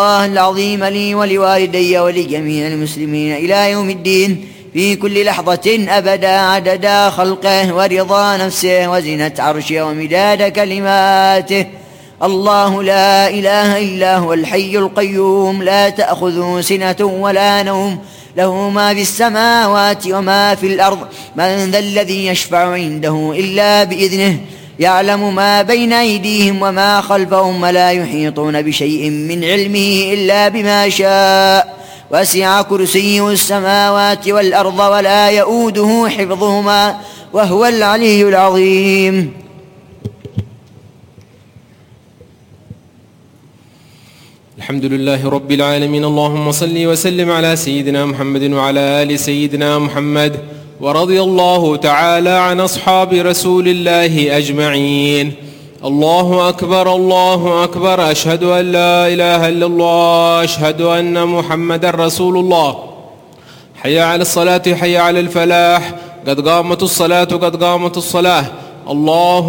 الله العظيم لي ولوالدي ولجميع المسلمين إلى يوم الدين في كل لحظة أبدا عدد خلقه ورضا نفسه وزنة عرشه ومداد كلماته. الله لا إله إلا هو الحي القيوم لا تأخذه سنة ولا نوم له ما في السماوات وما في الأرض. من ذا الذي يشفع عنده إلا بإذنه يعلم ما بين أيديهم وما خلفهم ولا يحيطون بشيء من علمه إلا بما شاء. وسع كرسيه السماوات والأرض ولا يؤوده حفظهما وهو العلي العظيم. الحمد لله رب العالمين. اللهم صل وسلم على سيدنا محمد وعلى آل سيدنا محمد، ورضي الله تعالى عن أصحاب رسول الله أجمعين. الله أكبر الله أكبر، أشهد أن لا إله إلا الله، أشهد أن محمد رسول الله. حي على الصلاة حي على الفلاح، قد قامت الصلاة قد قامت الصلاة. الله